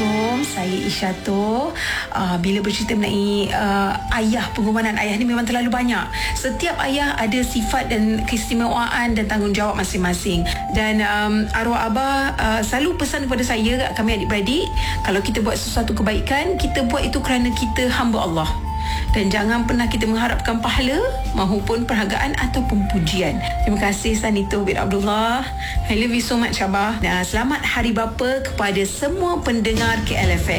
Assalamualaikum, saya Isyato. Bila bercerita mengenai ayah, pengorbanan ayah ni memang terlalu banyak. Setiap ayah ada sifat dan keistimewaan dan tanggungjawab masing-masing. Dan arwah abah selalu pesan kepada saya, kami adik-beradik, kalau kita buat sesuatu kebaikan, kita buat itu kerana kita hamba Allah. Dan jangan pernah kita mengharapkan pahala mahupun perhargaan ataupun pujian. Terima kasih Sanito bin Abdullah. I love you so much Abah. Dan selamat Hari Bapa kepada semua pendengar KLFM.